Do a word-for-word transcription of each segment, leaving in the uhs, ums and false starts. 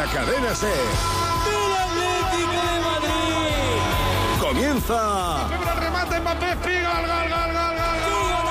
Cadena SER. ¡Del Atlético de Madrid! Comienza. El remate, Mbappé, piga, gol, gol, gol, gol, gol.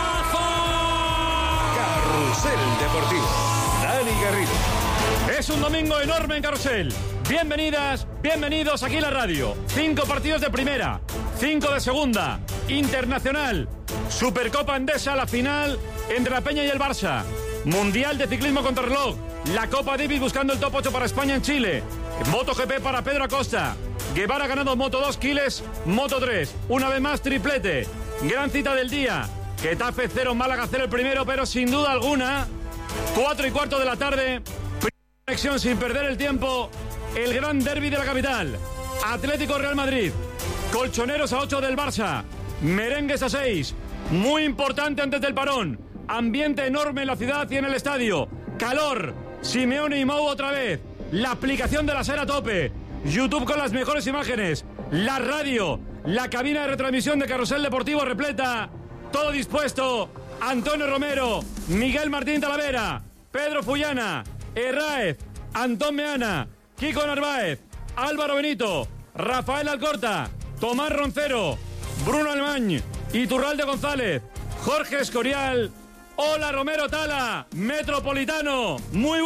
Carrusel Deportivo. Dani Garrido. Es un domingo enorme en Carrusel. Bienvenidas, bienvenidos aquí en la radio. Cinco partidos de primera, cinco de segunda, internacional, Supercopa Endesa, la final entre la Peña y el Barça, Mundial de Ciclismo Contrarreloj, la Copa Davis buscando el top ocho para España en Chile, MotoGP para Pedro Acosta, Guevara ganando Moto dos, Quiles, Moto tres, una vez más triplete, gran cita del día, Getafe cero, Málaga cero el primero, pero sin duda alguna, cuatro y cuarto de la tarde, conexión sin perder el tiempo, el gran derbi de la capital, Atlético Real Madrid, colchoneros a ocho del Barça, merengues a seis, muy importante antes del parón, ambiente enorme en la ciudad y en el estadio, calor, Simeone y Mou otra vez, la aplicación de la SER a tope, YouTube con las mejores imágenes, la radio, la cabina de retransmisión de Carrusel Deportivo repleta, todo dispuesto, Antonio Romero, Miguel Martín Talavera, Pedro Fullana, Herráez, Antón Meana, Kiko Narváez, Álvaro Benito, Rafael Alcorta, Tomás Roncero, Bruno Almañ, Iturralde González, Jorge Escorial. Hola Romero Tala, Metropolitano, muy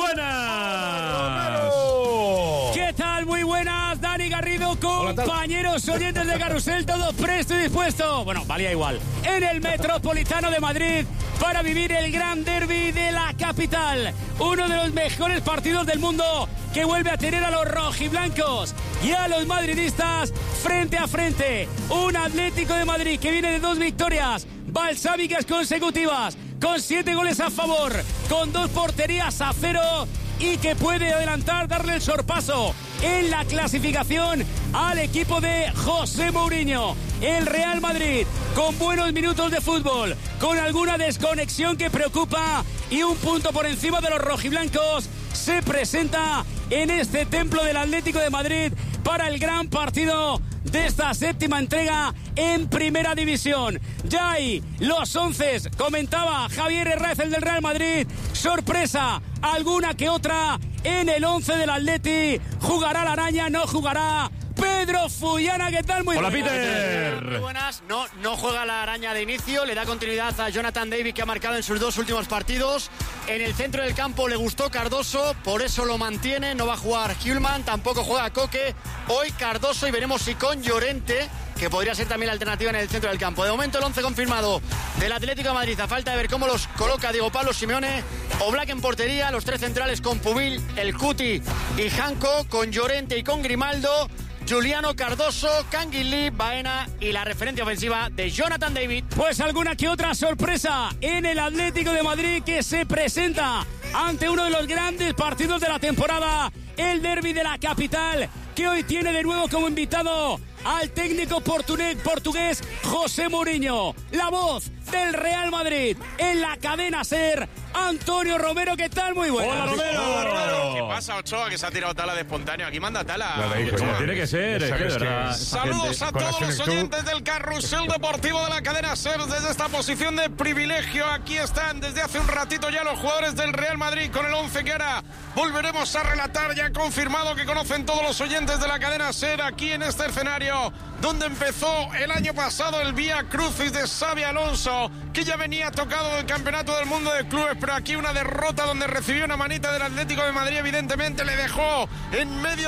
buenas. ¿Qué tal? Muy buenas, Dani Garrido, compañeros oyentes de Carrusel, todo presto y dispuesto. Bueno, valía igual. En el Metropolitano de Madrid para vivir el gran derbi de la capital. Uno de los mejores partidos del mundo que vuelve a tener a los rojiblancos y a los madridistas frente a frente. Un Atlético de Madrid que viene de dos victorias balsámicas consecutivas, con siete goles a favor, con dos porterías a cero y que puede adelantar, darle el sorpaso en la clasificación al equipo de José Mourinho. El Real Madrid, con buenos minutos de fútbol, con alguna desconexión que preocupa y un punto por encima de los rojiblancos, se presenta en este templo del Atlético de Madrid para el gran partido de esta séptima entrega en Primera División. Ya hay los once, comentaba Javier Herráez, el del Real Madrid. Sorpresa, alguna que otra en el once del Atleti. ¿Jugará la araña? ¿No jugará? Pedro Fullana, ¿qué tal? Muy Hola, buenas. Peter. Muy buenas. No, no juega la araña de inicio, le da continuidad a Jonathan David, que ha marcado en sus dos últimos partidos. En el centro del campo le gustó Cardoso, por eso lo mantiene. No va a jugar Hjulman, tampoco juega Coque. Hoy Cardoso y veremos si con Llorente, que podría ser también la alternativa en el centro del campo. De momento el once confirmado del Atlético de Madrid, a falta de ver cómo los coloca Diego Pablo Simeone. Oblak en portería, los tres centrales con Pubil, El Cuti y Janko, con Llorente y con Grimaldo, Juliano, Cardoso, Canguilí, Baena y la referencia ofensiva de Jonathan David. Pues alguna que otra sorpresa en el Atlético de Madrid, que se presenta ante uno de los grandes partidos de la temporada, el derbi de la capital, que hoy tiene de nuevo como invitado al técnico portugués José Mourinho. La voz del Real Madrid en la cadena SER, Antonio Romero. ¿Qué tal? Muy buenas. Hola Romero. Hola, Romero. ¿Qué pasa, Ochoa, que se ha tirado Tala de espontáneo? Aquí manda Tala. Como tiene que ser, es que, de verdad, Saludos a todos los oyentes del Carrusel Deportivo de la cadena SER desde esta posición de privilegio. Aquí están desde hace un ratito ya los jugadores del Real Madrid con el once que ahora volveremos a relatar. Ya confirmado que conocen todos los oyentes de la cadena SER aquí en este escenario donde empezó el año pasado el Vía Crucis de Xabi Alonso, que ya venía tocado del Campeonato del Mundo de Clubes, pero aquí una derrota donde recibió una manita del Atlético de Madrid, evidentemente le dejó en medio